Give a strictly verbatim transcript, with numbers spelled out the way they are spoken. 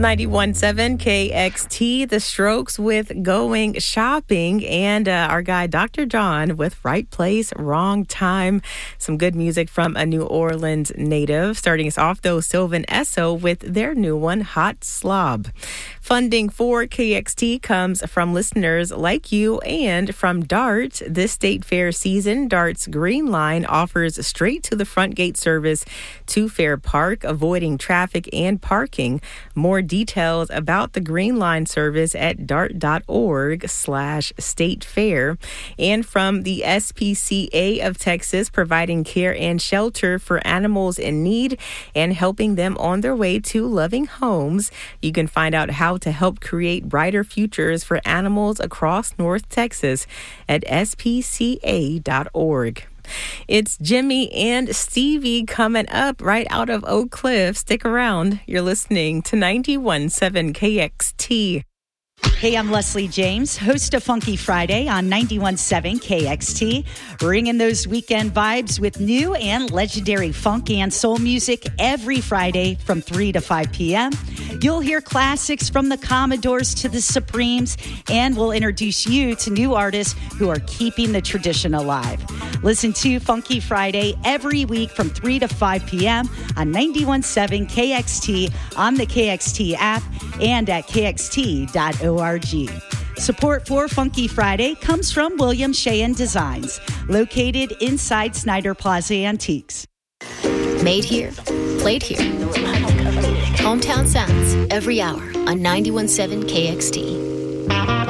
ninety-one point seven K X T, The Strokes with Going Shopping, and uh, our guy Doctor John with Right Place, Wrong Time. Some good music from a New Orleans native. Starting us off, though, Sylvan Esso with their new one, Hot Slob. Funding for K X T comes from listeners like you and from DART. This state fair season, DART's Green Line offers straight to the front gate service to Fair Park, avoiding traffic and parking. More details about the Green Line service at dart.org slash state fair. And from the S P C A of Texas, providing care and shelter for animals in need and helping them on their way to loving homes. You can find out how to help create brighter futures for animals across North Texas at S P C A dot org. It's Jimmy and Stevie coming up right out of Oak Cliff. Stick around. You're listening to ninety-one point seven K X T. Hey, I'm Leslie James, host of Funky Friday on ninety-one point seven K X T, bringing those weekend vibes with new and legendary funk and soul music every Friday from three to five p.m. You'll hear classics from the Commodores to the Supremes, and we'll introduce you to new artists who are keeping the tradition alive. Listen to Funky Friday every week from three to five p.m. on ninety-one point seven K X T, on the K X T app, and at K X T dot org. Support for Funky Friday comes from William Sheehan Designs, located inside Snyder Plaza Antiques. Made here, played here. Hometown Sounds every hour on ninety-one point seven K X T.